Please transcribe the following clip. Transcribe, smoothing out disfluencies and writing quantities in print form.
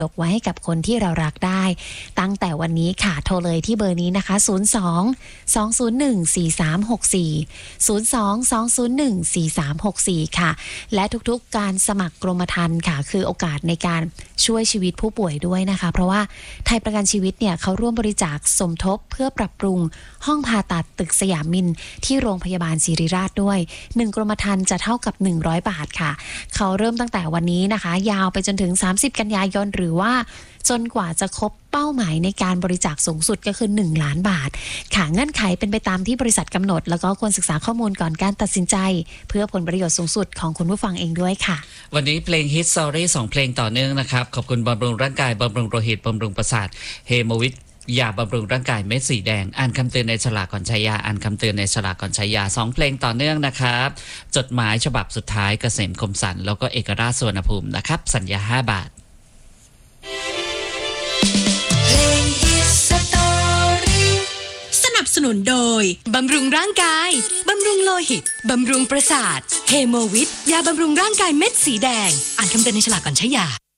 กไว้ให้กับคนที่เรารักได้ตั้งแต่วันนี้ค่ะโทรเลยที่เบอร์นี้นะคะ02-201-4364 ค่ะและทุกๆการสมัครกรมธรรม์ค่ะคือโอกาสในการช่วยชีวิตผู้ป่วยด้วยนะคะเพราะว่าไทยประกันชีวิตเนี่ยเขาร่วมบริจาคสมทบเพื่อปรับปรุงห้องผ่าตัดตึกสยามมินที่โรงพยาบาลศิริราชด้วย1กรมธรรม์จะเท่ากับ100บาทค่ะเขาเริ่มตั้งแต่วันนี้นะคะยาวไปจนถึง30กันยายนหรือว่าจนกว่าจะครบเป้าหมายในการบริจาคสูงสุดก็คือ1ล้านบาทค่ะเงื่อนไขเป็นไปตามที่บริษัทกำหนดแล้วก็ควรศึกษาข้อมูลก่อนการตัดสินใจเพื่อผลประโยชน์สูงสุดของคุณผู้ฟังเองด้วยค่ะวันนี้เพลงฮิตสตอรี่2เพลงต่อเนื่องนะครับขอบคุณบำรุงร่างกายบำรุงโลหิตบำรุงประสาทเฮโมวิทยาบำรุงร่างกายเม็ดสีแดงอ่านคำเตือนในฉลากก่อนใช้ยาอ่านคำเตือนในฉลากก่อนใช้ยา2เพลงต่อเนื่องนะครับจดหมายฉบับสุดท้ายเกษมคมสันแล้วก็เอกราชสุวรรณภูมินะครับสัญญา5 บาทสนับสนุนโดยบำรุงร่างกายบำรุงโลหิตบำรุงประสาทเฮโมวิทยาบำรุงร่างกายเม็ดสีแดงอ่านคำเตือนในฉลากก่อนใช้ยา